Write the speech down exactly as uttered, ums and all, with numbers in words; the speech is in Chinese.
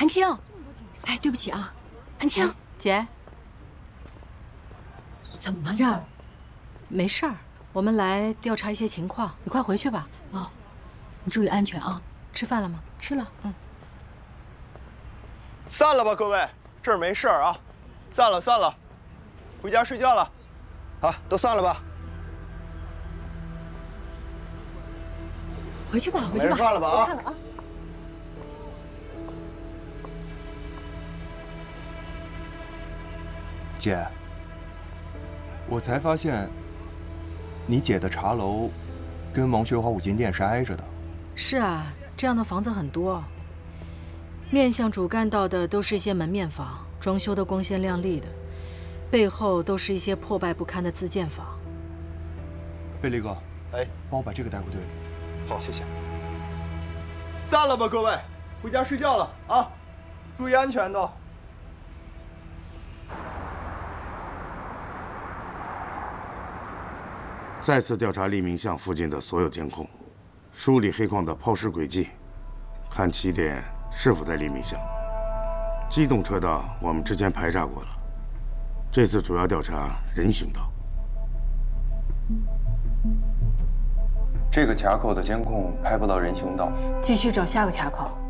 韩青，哎，对不起啊，韩青姐， 怎么了这儿？ 没事儿，我们来调查一些情况，你快回去吧。 哦，你注意安全啊。 吃饭了吗？ 吃了。 嗯。 散了吧，各位，这儿没事儿啊，散了散了，回家睡觉了。好，都散了吧。 回去吧，回去吧。 没事，散了吧啊。 了啊。 姐，我才发现，你姐的茶楼跟王学华五金店是挨着的。 是啊，这样的房子很多。面向主干道的都是一些门面房，装修的光鲜亮丽的，背后都是一些破败不堪的自建房。 贝利哥， 哎， 帮我把这个带回队里。 好，谢谢。散了吧，各位，回家睡觉了啊，注意安全都。 再次调查黎明巷附近的所有监控，梳理黑矿的抛尸轨迹，看起点是否在黎明巷。机动车道我们之前排查过了，这次主要调查人行道。 这个卡口的监控拍不到人行道， 继续找下个卡口。